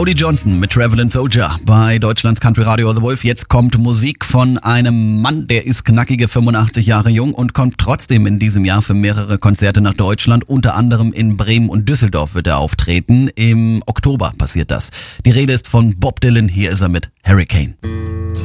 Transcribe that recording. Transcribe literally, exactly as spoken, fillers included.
Cody Johnson mit Travelin' Soldier bei Deutschlands Country Radio The Wolf. Jetzt kommt Musik von einem Mann, der ist knackige fünfundachtzig Jahre jung und kommt trotzdem in diesem Jahr für mehrere Konzerte nach Deutschland. Unter anderem in Bremen und Düsseldorf wird er auftreten. Im Oktober passiert das. Die Rede ist von Bob Dylan. Hier ist er mit Hurricane.